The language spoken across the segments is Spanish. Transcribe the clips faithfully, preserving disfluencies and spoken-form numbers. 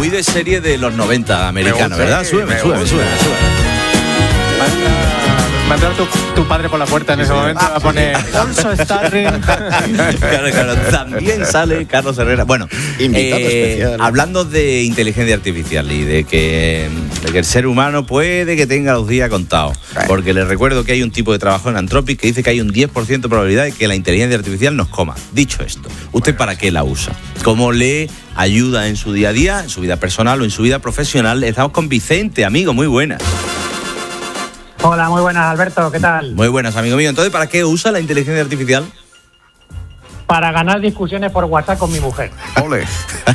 Muy de serie de los noventa americano, ¿verdad? Súbeme, súbeme, súbeme, súbeme. Va a entrar tu, tu padre por la puerta en ese momento, va a poner Alonso Starring. Claro, claro, también sale Carlos Herrera. Bueno, eh, hablando de inteligencia artificial y de que, de que el ser humano puede que tenga los días contados, porque les recuerdo que hay un tipo de trabajo en Anthropic que dice que hay un diez por ciento de probabilidad de que la inteligencia artificial nos coma. Dicho esto, ¿usted para qué la usa? ¿Cómo le ayuda en su día a día, en su vida personal o en su vida profesional? Estamos con Vicente, amigo, muy buenas. Hola, muy buenas, Alberto, ¿qué tal? Muy buenas, amigo mío. Entonces, ¿para qué usa la inteligencia artificial? Para ganar discusiones por WhatsApp con mi mujer. Ole.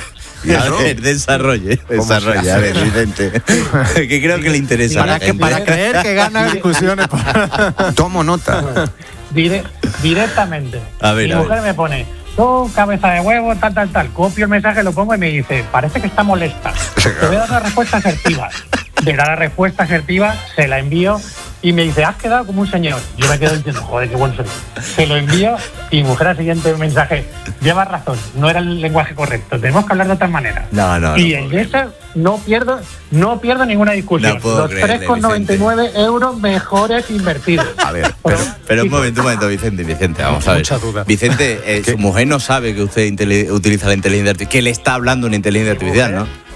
A ver, desarrolle, desarrolle, a ver, Vicente. Que creo que le interesa. Para, que, para creer que gana discusiones. Por... Tomo nota. Dire, directamente. A ver, mi a mujer ver. me pone, tú, cabeza de huevo, tal, tal, tal. Copio el mensaje, lo pongo y me dice, parece que está molesta. Te voy a dar una respuesta asertiva. Le da la respuesta asertiva, se la envío y me dice, has quedado como un señor. Yo me quedo diciendo, joder, qué buen soy. Se lo envío y mi mujer al siguiente mensaje, llevas razón, no era el lenguaje correcto, tenemos que hablar de otra manera. No, no, y no en eso no pierdo, no pierdo ninguna discusión. No puedo Los creerle, tres con noventa y nueve euros mejores invertidos. A ver, pero, pero un momento, un momento, Vicente, Vicente, vamos a ver. Mucha duda. Vicente, eh, su mujer no sabe que usted intele- utiliza la inteligencia artificial, que le está hablando una inteligencia artificial, ¿no?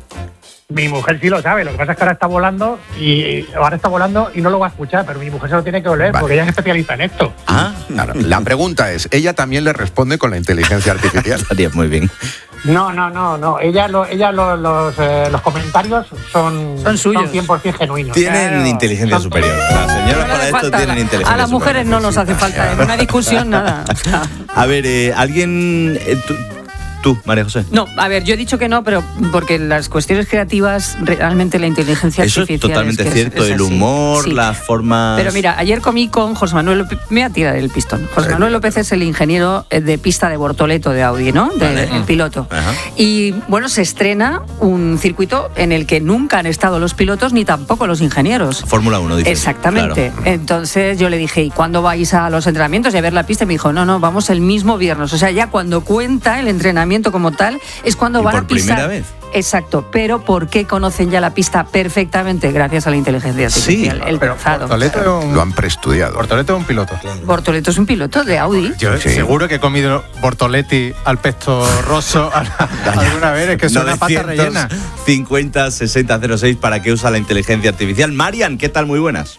Mi mujer sí lo sabe, lo que pasa es que ahora está volando y ahora está volando y no lo va a escuchar, pero mi mujer se lo tiene que oler, vale, porque ella es especialista en esto. Ah, claro. La pregunta es, ¿ella también le responde con la inteligencia artificial? Estaría muy bien. No, no, no, no. Ella, lo, ella lo, los, eh, los comentarios son, son suyos, son cien por ciento genuinos. Tienen claro. inteligencia Son... superior. Las señoras para esto falta, tienen inteligencia a las mujeres superior. no nos hace falta en una discusión nada. A ver, eh, alguien... Eh, tú, Tú, María José. No, a ver, yo he dicho que no, pero porque las cuestiones creativas, realmente la inteligencia Eso artificial... Eso es totalmente es que cierto, es, es el humor, sí. las formas... Pero mira, ayer comí con José Manuel López, me voy a tirar el pistón. José Manuel López es el ingeniero de pista de Bortoleto de Audi, ¿no? De, vale. El piloto. Ajá. Y bueno, se estrena un circuito en el que nunca han estado los pilotos ni tampoco los ingenieros. Fórmula uno, dice. Exactamente. Claro. Entonces yo le dije, ¿y cuándo vais a los entrenamientos y a ver la pista? Y me dijo, no, no, vamos el mismo viernes. O sea, ya cuando cuenta el entrenamiento como tal, es cuando ¿Y van por a pisar. primera vez? Exacto, pero ¿por qué conocen ya la pista perfectamente? Gracias a la inteligencia artificial. Sí, el pero trazado. Bortoleto es un, Lo han preestudiado. Bortoleto es un piloto. Bortoleto es un piloto de Audi. Yo Sí. seguro que he comido Bortoletti al pesto rosso alguna vez, es que es una pasta rellena. cincuenta sesenta cero seis, ¿para qué usa la inteligencia artificial? Marian, ¿qué tal? Muy buenas.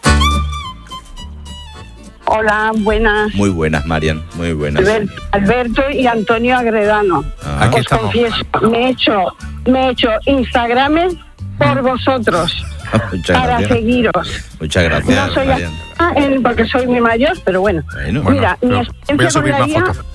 Hola, buenas. Muy buenas, Marian, muy buenas. Albert- Alberto y Antonio Agredano. Ah. Aquí Os estamos. confieso, me he hecho, me he hecho Instagrames por vosotros, Muchas para gracias. seguiros. Muchas gracias, No soy Marian. a- en- porque soy muy mayor, pero bueno. Bueno, Mira, mi pero voy a experiencia subir con la más I A, fotos.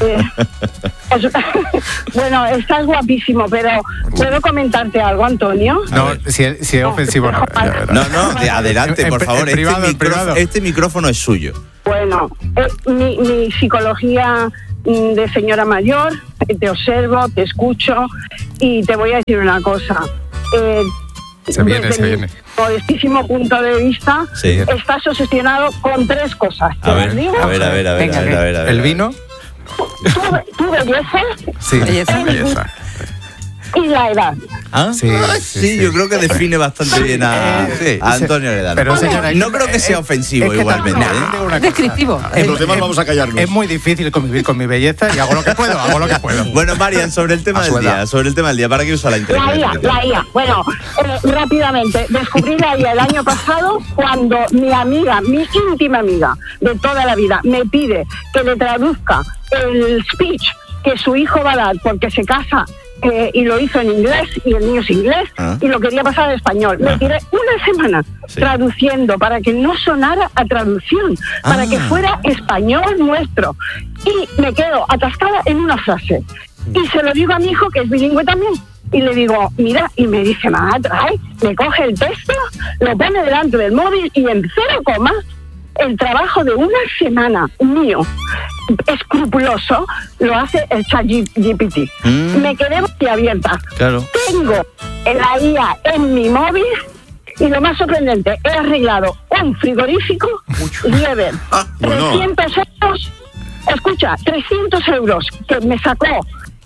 eh, es- bueno, estás guapísimo, pero ¿puedo comentarte algo, Antonio? No, si es, si es ofensivo, no. Ya verás. No, no, de- adelante, En- por en- favor. en privado, este, en privado. micrófono, este micrófono es suyo. Bueno, eh, mi, mi psicología mm, de señora mayor, eh, te observo, te escucho y te voy a decir una cosa. Eh, Se viene, desde se mi viene. modestísimo punto de vista, Sí. estás obsesionado con tres cosas. ¿Te A las ver, digo? a ver, a ver, a ver, Venga, a ver, a ver, a ver. ¿El vino? Tu, tu belleza Sí. Belleza. Belleza. y la edad. ¿Ah? Sí, Ah, sí, sí, sí. yo creo que define bastante bien a, Sí, a sí. Antonio Heredano. Pero, señora, no creo que sea ofensivo es que igualmente. también- ¿eh? digo una cosa. Descriptivo. Es- Los demás es- vamos a callarnos. Es muy difícil convivir con mi belleza y hago lo que puedo, hago lo que puedo. Bueno, Marian, sobre el tema A del su edad. día, sobre el tema del día, ¿para qué usa la La inteligencia I A, artificial? la I A. Bueno, eh, rápidamente, descubrí la I A el año pasado cuando mi amiga, mi íntima amiga de toda la vida, me pide que le traduzca el speech que su hijo va a dar porque se casa eh, y lo hizo en inglés y el niño es inglés Ah. y lo quería pasar al español. Me Ah. tiré una semana Sí. traduciendo para que no sonara a traducción, para Ah. que fuera español nuestro. Y me quedo atascada en una frase. Y se lo digo a mi hijo, que es bilingüe también. Y le digo, mira, y me dice, mamá, trae, me coge el texto, lo pone delante del móvil y en cero coma, el trabajo de una semana mío, escrupuloso, lo hace el ChatGPT. Mm. Me quedé boquiabierta. Claro. Tengo la I A en mi móvil y lo más sorprendente, he arreglado un frigorífico Lieber, Ah, bueno. trescientos euros, escucha, trescientos euros que me sacó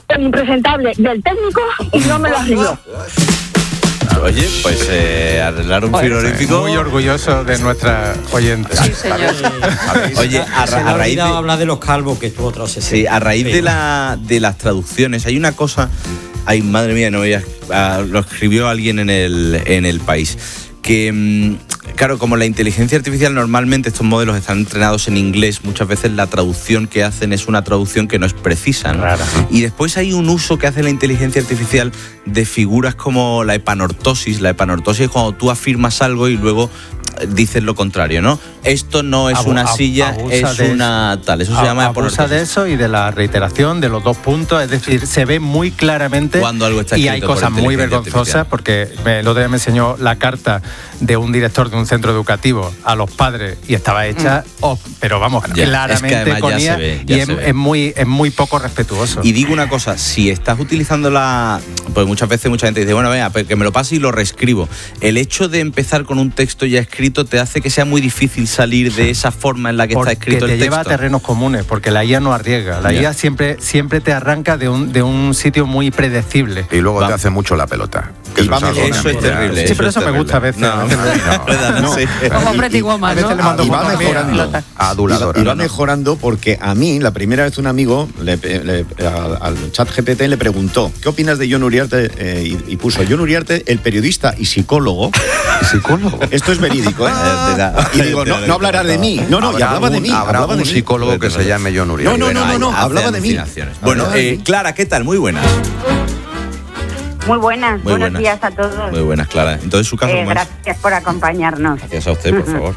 el impresentable del técnico y no me lo arregló. Oye, pues eh, arreglar un frigorífico. Muy orgulloso de nuestra oyente. Sí, señor. Oye, a, Se le a ha raíz de, olvidado hablar de los calvos, que estuvo otra sesión. sí, a raíz de, la, de las traducciones, hay una cosa. Ay, madre mía, no voy a, a- lo escribió alguien en el, en el País. Que, mm, claro, como la inteligencia artificial normalmente estos modelos están entrenados en inglés, muchas veces la traducción que hacen es una traducción que no es precisa, ¿no? Rara. Y después hay un uso que hace la inteligencia artificial de figuras como la epanortosis. La epanortosis es cuando tú afirmas algo y luego dices lo contrario, ¿no? Esto no es Abu- una ab- silla, abusa es de una tal. Eso se A- llama abusa epanortosis. de eso y de la reiteración de los dos puntos, es decir, se ve muy claramente Cuando algo está y hay escrito por cosas muy inteligencia vergonzosas artificial. porque me, el otro día me enseñó la carta de un director de un centro educativo a los padres y estaba hecha, oh, pero vamos, Ya, claramente es que además con ya I A se ve, ya y es, se ve. es muy, es muy poco respetuoso. Y digo una cosa, si estás utilizando la... Pues muchas veces mucha gente dice, bueno, vea, que me lo pase y lo reescribo. El hecho de empezar con un texto ya escrito te hace que sea muy difícil salir de esa forma en la que porque está escrito te el lleva a texto. terrenos comunes, porque la I A no arriesga. La Ya. I A siempre, siempre te arranca de un, de un sitio muy predecible. Y luego Va. te hace mucho la pelota. Y Eso va es algo mejor. Eso que es a mí me da- terrible. Sí, pero es eso me terrible. gusta a veces. No, A veces no, verdad, No. sí. Como Y- Pretty y- Woman, a veces ¿no? le mando Y va fotos mías. mejorando. Aduladora. Y va ¿no? mejorando porque a mí, la primera vez un amigo le- le- a- al chat G P T le preguntó, ¿qué opinas de Jon Uriarte? Eh, y, y puso, Jon Uriarte, el periodista y psicólogo. ¿Psicólogo? Esto es verídico, ¿eh? Eh, te da- Y digo, no, no hablará de mí. No, no, y Habrá hablaba de un- mí. Habrá hablaba un de mí. psicólogo que se llame Jon Uriarte. No, no, no, no, hace hablaba de mí. alucinaciones. Bueno, Hablaba de eh, mí. Clara, ¿qué tal? Muy buenas. Muy buenas, Muy buenos buenas. días a todos. Muy buenas, Clara. Entonces, su caso, Eh, ¿cómo es? gracias por acompañarnos. Gracias a usted, por favor.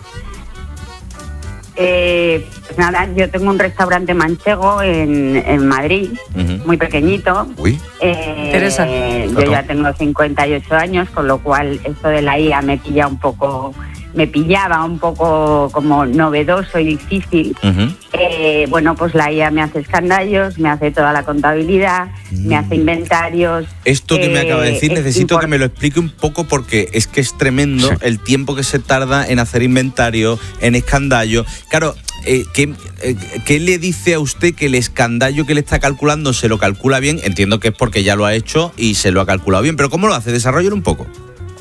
Eh, pues nada, yo tengo un restaurante manchego en, en Madrid, Ujú. muy pequeñito. Uy, Eh, Teresa. Yo ya tengo cincuenta y ocho años, con lo cual esto de la I A me pilla un poco, me pillaba un poco como novedoso y difícil. Ujú. Eh, bueno, pues la I A me hace escandallos, me hace toda la contabilidad, me hace inventarios. Esto que me eh, acaba de decir, es necesito que impor- me lo explique un poco porque es que es tremendo Sí. el tiempo que se tarda en hacer inventario, en escandallo. Claro, eh, ¿qué, eh, ¿qué le dice a usted que el escandallo que le está calculando se lo calcula bien? Entiendo que es porque ya lo ha hecho y se lo ha calculado bien, pero ¿cómo lo hace? Desarrollelo un poco.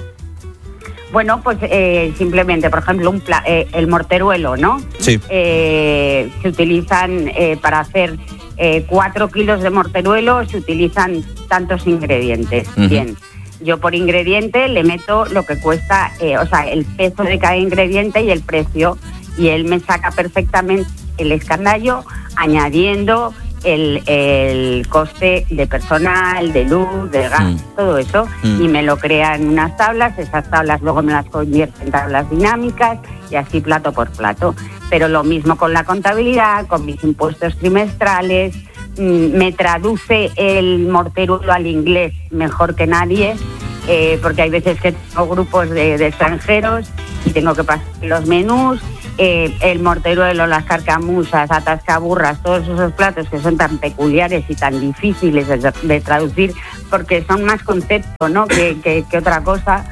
Bueno, pues eh, simplemente, por ejemplo, un pla- eh, el morteruelo, ¿no? Sí. Eh, se utilizan eh, para hacer eh, cuatro kilos de morteruelo, se utilizan tantos ingredientes. Ujú. Bien, yo por ingrediente le meto lo que cuesta, eh, o sea, el peso de cada ingrediente y el precio, y él me saca perfectamente el escandallo añadiendo el, el coste de personal, de luz, de gas, Mm. todo eso, Mm. y me lo crea en unas tablas. Esas tablas luego me las convierte en tablas dinámicas y así plato por plato. Pero lo mismo con la contabilidad, con mis impuestos trimestrales. Mm, me traduce el morteruelo al inglés mejor que nadie, eh, porque hay veces que tengo grupos de, de extranjeros y tengo que pasar los menús. Eh, el morteruelo, las carcamusas, atascaburras, todos esos platos que son tan peculiares y tan difíciles de, de traducir porque son más concepto, ¿no? que, que, que otra cosa.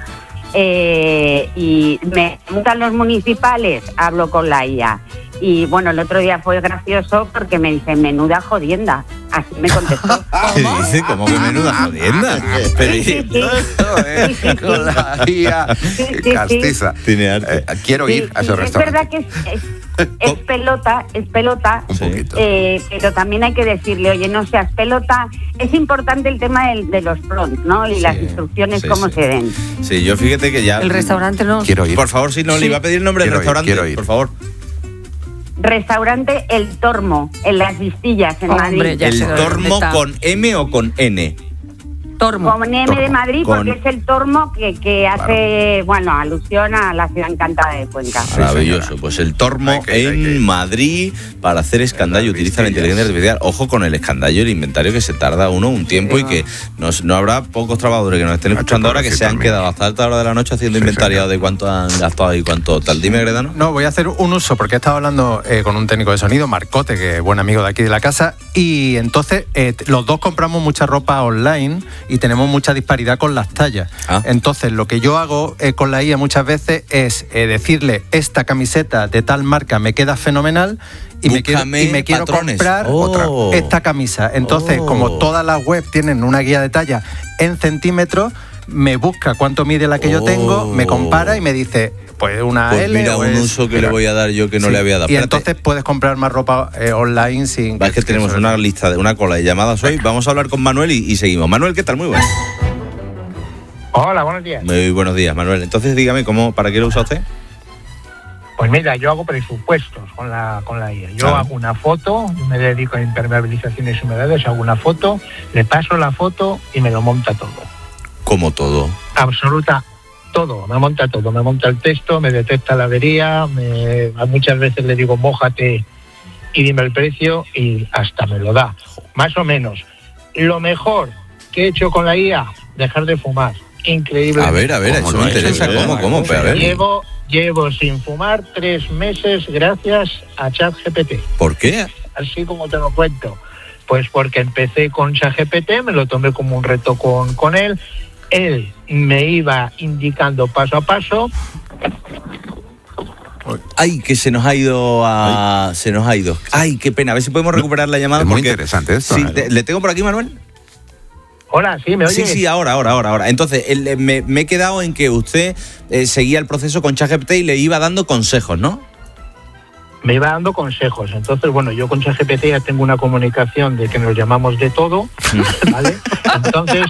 Eh, y me preguntan los municipales, hablo con la I A. Y bueno, el otro día fue gracioso porque me dice, menuda jodienda. Así me contestó. ¿Qué dice? ¿Cómo que menuda jodienda? Pero, Sí, sí, sí. Sí, sí, sí. con la I A Sí, sí, sí. castiza. Tiene arte. Eh, quiero Sí, ir a sí, ese es restaurante. verdad que es, es- es pelota, es pelota, Un Sí. poquito. eh, pero también hay que decirle, oye, no seas pelota. Es importante el tema del- de los prompts, ¿no? Y Sí, las instrucciones, sí, cómo sí. se den. Sí, yo fíjate que ya... El restaurante no. Quiero ir. Por favor, si no, le iba a pedir el nombre del Quiero ir, restaurante, quiero ir. por favor. Restaurante El Tormo, en Las Vistillas, en Hombre, Madrid. ya ¿El sé dónde tormo está. con M o con N? Tormo. Con M de Tormo. Madrid, Con- porque es el Tormo que, que hace, bueno, alusión a la ciudad encantada de Cuenca. Maravilloso. señora. Pues el Tormo Hay que ir, hay que en ir. Madrid para hacer escandallo. Las Utiliza la Vistillas. inteligencia artificial. Ojo con el escandallo y el inventario que se tarda uno un tiempo y que no, no habrá pocos trabajadores que nos estén Nacho, escuchando ahora que se han pobrecito quedado hasta alta hora de la noche haciendo Sí, inventariado señor. de cuánto han gastado y cuánto tal. Dime, Gredano. No, voy a hacer un uso porque he estado hablando eh, con un técnico de sonido, Marcote, que es buen amigo de aquí de la casa, y entonces eh, t- los dos compramos mucha ropa online y tenemos mucha disparidad con las tallas. Ah. Entonces, lo que yo hago eh, con la I A muchas veces es eh, decirle, esta camiseta de tal marca me queda fenomenal y me quiero, y me quiero comprar oh. otra, esta camisa. Entonces, oh. como todas las webs tienen una guía de talla en centímetros, me busca cuánto mide la que oh. yo tengo, me compara y me dice, pues una pues L. Mira, o un es, uso que mira, le voy a dar yo que no sí. le había dado. Y Espérate. entonces puedes comprar más ropa eh, online sin... Es que, que tenemos una eso. lista de una cola de llamadas hoy. Vamos a hablar con Manuel y, y seguimos. Manuel, ¿qué tal? Muy buenas. Hola, buenos días. Muy buenos días, Manuel. Entonces, dígame, ¿cómo, ¿para qué lo usa usted? Pues mira, yo hago presupuestos con la con la I A. Yo ah. hago una foto, me dedico a impermeabilizaciones y humedades, hago una foto, le paso la foto y me lo monta todo. ¿Cómo todo? Absoluta, todo, me monta todo. Me monta el texto, me detecta la avería, me, muchas veces le digo, mójate y dime el precio y hasta me lo da. Más o menos. Lo mejor que he hecho con la I A, dejar de fumar. Increíble. A ver, a ver, eso me interesa. ¿Cómo, cómo? Pero a ver. Llevo... Llevo sin fumar tres meses gracias a ChatGPT. ¿Por qué? Así como te lo cuento. Pues porque empecé con ChatGPT, me lo tomé como un reto con, con él. Él me iba indicando paso a paso. Ay, que se nos ha ido a... Ay. Se nos ha ido. Ay, qué pena. A ver si podemos recuperar la llamada. Es muy porque... interesante esto. Sí, ¿no? te, ¿le tengo por aquí, Manuel? Hola, ¿sí? ¿Me oyes? Sí, sí, ahora, ahora, ahora, ahora. Entonces, el, me, me he quedado en que usted eh, seguía el proceso con ChatGPT y le iba dando consejos, ¿no? Me iba dando consejos. Entonces, bueno, yo con ChatGPT ya tengo una comunicación de que nos llamamos de todo, ¿vale? Entonces,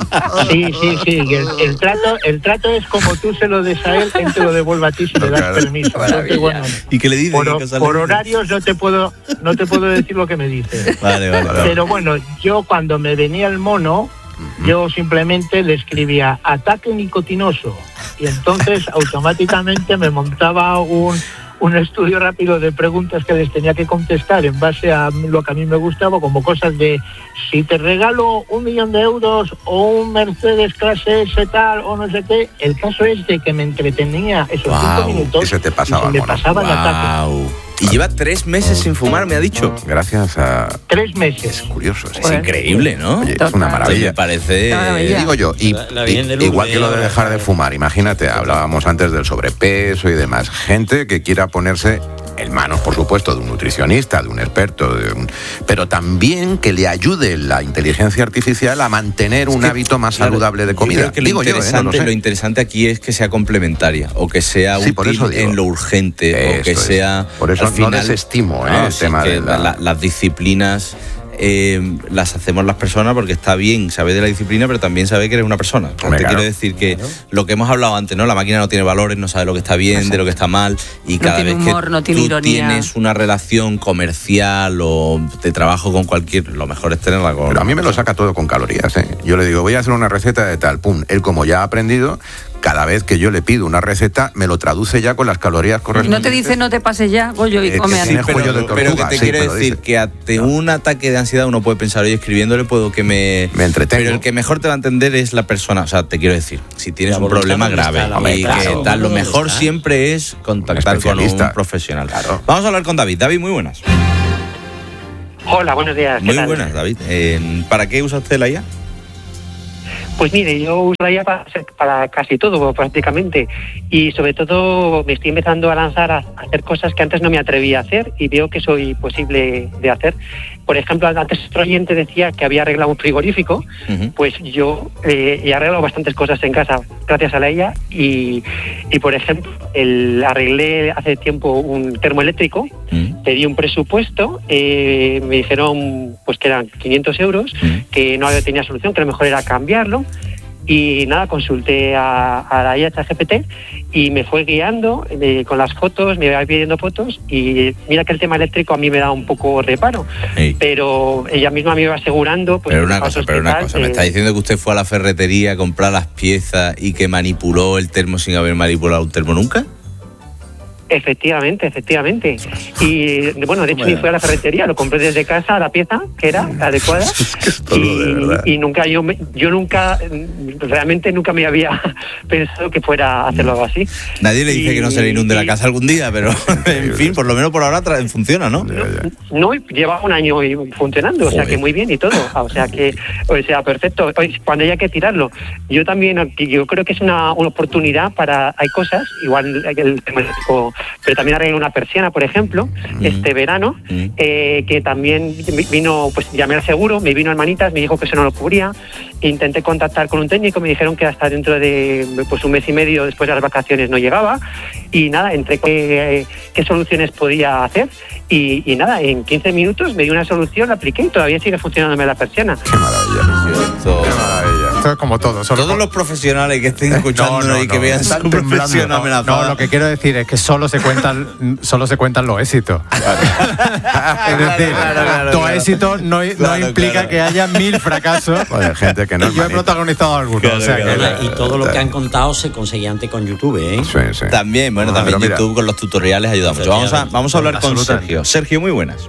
sí, sí, sí. El, el, trato, el trato es como tú se lo des a él, él te lo devuelve a ti si le das permiso. Entonces, bueno, ¿y qué le dice? Por, por horarios no te puedo no te puedo decir lo que me dice. Vale, vale, vale. Pero bueno, yo cuando me venía el mono, yo simplemente le escribía ataque nicotinoso y entonces automáticamente me montaba un, un estudio rápido de preguntas que les tenía que contestar en base a lo que a mí me gustaba, como cosas de si te regalo un millón de euros o un Mercedes clase S tal o no sé qué. El caso es de que me entretenía esos wow, cinco minutos y se te pasaba, y se me pasaba el wow. ataque. Y lleva tres meses sin fumar, me ha dicho. Gracias a... Tres meses. Es curioso. Es bueno, increíble, ¿no? Oye, es una maravilla. Me parece... Maravilla. Digo yo, y, la, la y igual que lo de dejar de fumar, imagínate, hablábamos antes del sobrepeso y demás. Gente que quiera ponerse en manos, por supuesto, de un nutricionista, de un experto, de un... pero también que le ayude la inteligencia artificial a mantener es un que, hábito más claro, saludable de comida. Yo creo que Digo lo, interesante, yo, ¿eh? No lo, sé. lo interesante aquí es que sea complementaria o que sea sí, útil en lo urgente o que es. sea... Por eso al final, no desestimo ¿eh? no, el sí, tema de la... La, las disciplinas... Eh, las hacemos las personas porque está bien saber de la disciplina, pero también saber que eres una persona. Te claro. quiero decir que claro. lo que hemos hablado antes, ¿no? La máquina no tiene valores, no sabe lo que está bien, Exacto. de lo que está mal, y cada no vez humor, que no tiene tú ironía. tienes una relación comercial o de trabajo con cualquier, lo mejor es tenerla con... Pero a mí me lo saca todo con calorías, ¿eh? Yo le digo, voy a hacer una receta de tal, pum. Él, como ya ha aprendido, cada vez que yo le pido una receta, me lo traduce ya con las calorías correspondientes. No te dice, no te pases ya, Goyo, y eh, come sí, antes. pero, de pero que te sí, quiero decir dice. que ante no. un ataque de ansiedad uno puede pensar, oye, escribiéndole puedo que me... Me entretengo. Pero el que mejor te va a entender es la persona. O sea, te quiero decir, si tienes un problema grave y claro, que tal, lo mejor está. siempre es contactar un con un profesional. Claro. Vamos a hablar con David. David, muy buenas. Hola, buenos días. Muy tal? buenas, David. Eh, ¿Para qué usa usted la I A? Pues mire, yo uso la I A para, para casi todo prácticamente, y sobre todo me estoy empezando a lanzar a, a hacer cosas que antes no me atrevía a hacer y veo que soy posible de hacer. Por ejemplo, antes otro oyente decía que había arreglado un frigorífico, uh-huh. pues yo eh, he arreglado bastantes cosas en casa gracias a la I A y, y por ejemplo, el, arreglé hace tiempo un termoeléctrico, uh-huh. pedí un presupuesto, eh, me dijeron pues que eran quinientos euros, uh-huh. que no tenía solución, que lo mejor era cambiarlo. Y nada, consulté a, a la I A ChatGPT y me fue guiando eh, con las fotos, me iba pidiendo fotos y mira que el tema eléctrico a mí me da un poco reparo, sí. pero ella misma me iba asegurando... Pues, pero una cosa, pero una cosa, ¿me está diciendo que usted fue a la ferretería a comprar las piezas y que manipuló el termo sin haber manipulado un termo nunca? Efectivamente, efectivamente. Y bueno, de hecho ni fui a la ferretería, lo compré desde casa, la pieza que era adecuada. y, y nunca yo me, yo nunca realmente nunca me había pensado que fuera a hacerlo algo así. Nadie le dice y, que no se le inunde y, la casa algún día, pero en fin, por lo menos por ahora tra- funciona, ¿no? No, no lleva un año funcionando, Joder. o sea que muy bien y todo, o sea que o sea perfecto. Cuando haya que tirarlo, yo también yo creo que es una, una oportunidad para, hay cosas, igual el tema pero también arreglé una persiana, por ejemplo, mm. este verano, mm. eh, que también vino, pues llamé al seguro, me vino Hermanitas, me dijo que eso no lo cubría, intenté contactar con un técnico, me dijeron que hasta dentro de pues un mes y medio después de las vacaciones no llegaba, y nada, entre qué, qué soluciones podía hacer, y, y nada, en quince minutos me dio una solución, la apliqué y todavía sigue funcionándome la persiana. Qué maravilla, esto, qué maravilla. Esto es como todo. Todos con... los profesionales que estén escuchando no, no, y que no, vean su profesión no, amenazada. No, lo que quiero decir es que solo se cuentan, solo se cuentan los éxitos. Claro. Es decir, claro, claro, todo claro. éxito no, no claro, implica claro. que haya mil fracasos. Oye, gente que no y yo he protagonizado algunos. Claro, o sea, claro. Que, y todo lo que han contado se conseguía antes con YouTube, ¿eh? Sí, sí. También, bueno, también YouTube mira, con los tutoriales ayuda mucho. Vamos a, vamos a hablar con Sergio. Sergio, muy buenas.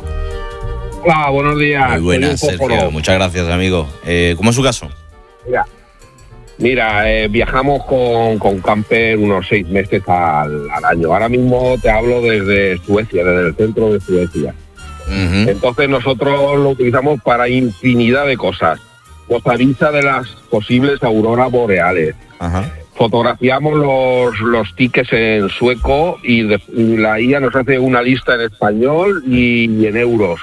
Hola, buenos días. Muy buenas, Sergio. Muchas gracias, amigo. Eh, ¿Cómo es su caso? Mira, mira eh, viajamos con, con camper unos seis meses al, al año. Ahora mismo te hablo desde Suecia, desde el centro de Suecia. Uh-huh. Entonces nosotros lo utilizamos para infinidad de cosas. Nos avisa de las posibles auroras boreales. Uh-huh. Fotografiamos los, los tickets en sueco y, de, y la I A nos hace una lista en español y en euros.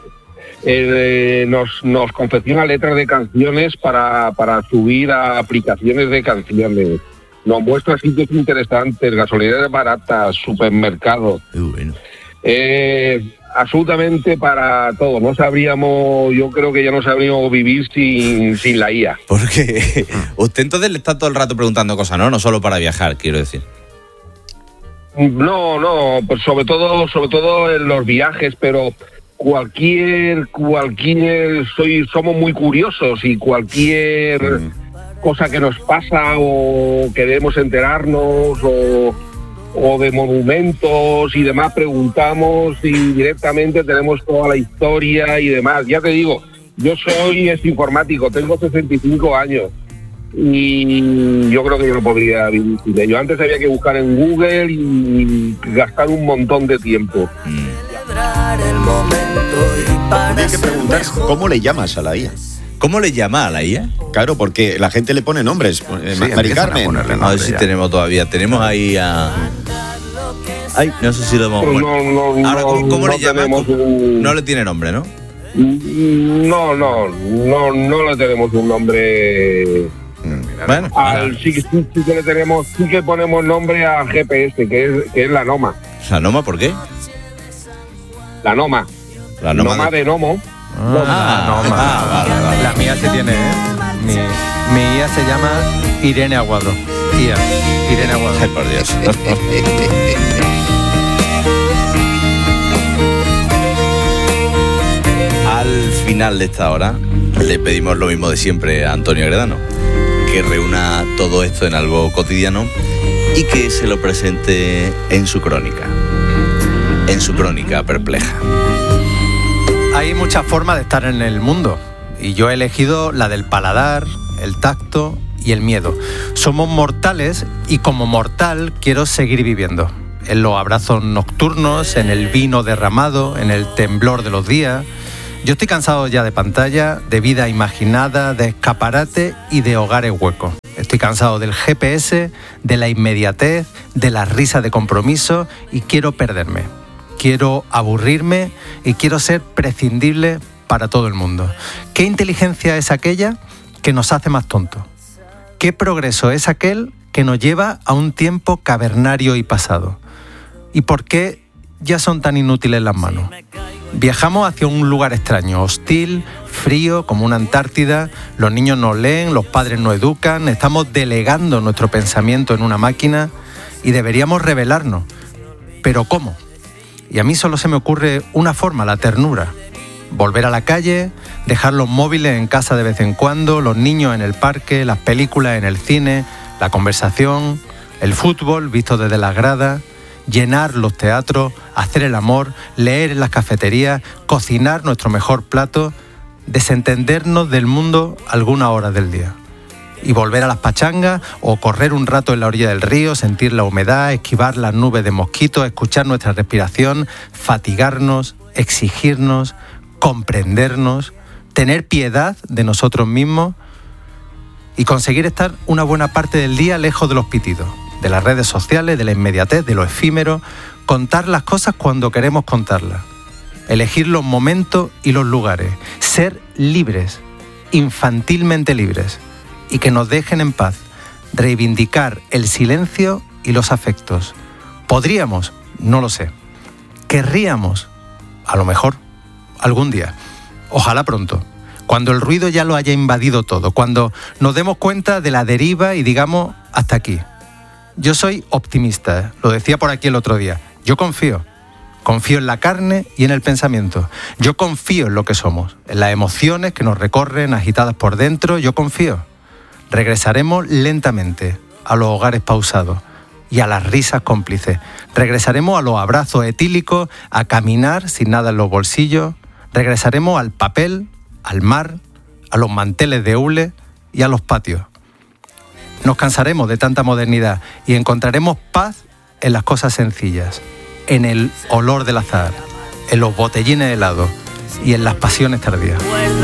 Eh, nos, nos confecciona letras de canciones para, para subir a aplicaciones de canciones. Nos muestra sitios interesantes, gasolineras baratas, supermercados. Muy bueno. Eh, absolutamente para todo. No sabríamos, yo creo que ya no sabríamos vivir sin, sin la I A. Porque usted entonces le está todo el rato preguntando cosas, ¿no? No solo para viajar, quiero decir. No, no, pues sobre todo, sobre todo en los viajes, pero cualquier, cualquier, soy, somos muy curiosos y cualquier mm. cosa que nos pasa o queremos enterarnos o, o de monumentos y demás, preguntamos y directamente tenemos toda la historia y demás. Ya te digo, yo soy es informático, tengo sesenta y cinco años y yo creo que yo no podría vivir sin ello. Antes había que buscar en Google y gastar un montón de tiempo. Mm. Habría que preguntar cómo le llamas a la I A. ¿Cómo le llama a la I A? Claro, porque la gente le pone nombres. Eh, sí, Mari Carmen. A, a ver si ya. tenemos todavía. Tenemos ahí a... Ay, no sé si lo hemos... Pues no, no, Ahora, ¿cómo, cómo no le llamas? Un... No le tiene nombre, ¿no? No, no, no, no le tenemos un nombre... Bueno, Al, sí, sí, sí que le tenemos, sí que ponemos nombre a G P S, que es, que es la Noma. ¿La Noma por qué? La Noma. La Noma, Noma de... de Nomo. Ah, Noma. Noma. Ah, vale, vale. La mía sí tiene, ¿eh? Mi, mi I A se llama Irene Aguado. I A. Irene Aguado. Ay, por Dios. Al final de esta hora le pedimos lo mismo de siempre a Antonio Gredano, que reúna todo esto en algo cotidiano y que se lo presente en su crónica, en su crónica perpleja. Hay muchas formas de estar en el mundo y yo he elegido la del paladar, el tacto y el miedo. Somos mortales y como mortal quiero seguir viviendo. En los abrazos nocturnos, en el vino derramado, en el temblor de los días. Yo estoy cansado ya de pantalla, de vida imaginada, de escaparate y de hogares huecos. Estoy cansado del G P S, de la inmediatez, de la risa de compromiso y quiero perderme. Quiero aburrirme y quiero ser prescindible para todo el mundo. ¿Qué inteligencia es aquella que nos hace más tontos? ¿Qué progreso es aquel que nos lleva a un tiempo cavernario y pasado? ¿Y por qué ya son tan inútiles las manos? Viajamos hacia un lugar extraño, hostil, frío, como una Antártida. Los niños no leen, los padres no educan. Estamos delegando nuestro pensamiento en una máquina y deberíamos rebelarnos. ¿Pero cómo? Y a mí solo se me ocurre una forma, la ternura. Volver a la calle, dejar los móviles en casa de vez en cuando, los niños en el parque, las películas en el cine, la conversación, el fútbol visto desde las gradas llenar los teatros, hacer el amor, leer en las cafeterías, cocinar nuestro mejor plato, desentendernos del mundo algunas horas del día y volver a las pachangas o correr un rato en la orilla del río, sentir la humedad, esquivar las nubes de mosquitos, escuchar nuestra respiración, fatigarnos, exigirnos, comprendernos, tener piedad de nosotros mismos y conseguir estar una buena parte del día lejos de los pitidos, de las redes sociales, de la inmediatez, de lo efímero, contar las cosas cuando queremos contarlas, elegir los momentos y los lugares, ser libres, infantilmente libres, y que nos dejen en paz, reivindicar el silencio y los afectos. ¿Podríamos? No lo sé. ¿Querríamos? A lo mejor, algún día. Ojalá pronto. Cuando el ruido ya lo haya invadido todo, cuando nos demos cuenta de la deriva y digamos hasta aquí. Yo soy optimista, ¿eh? Lo decía por aquí el otro día. Yo confío. Confío en la carne y en el pensamiento. Yo confío en lo que somos, en las emociones que nos recorren agitadas por dentro. Yo confío. Regresaremos lentamente a los hogares pausados y a las risas cómplices. Regresaremos a los abrazos etílicos, a caminar sin nada en los bolsillos. Regresaremos al papel, al mar, a los manteles de hule y a los patios. Nos cansaremos de tanta modernidad y encontraremos paz en las cosas sencillas, en el olor del azahar, en los botellines helados y en las pasiones tardías.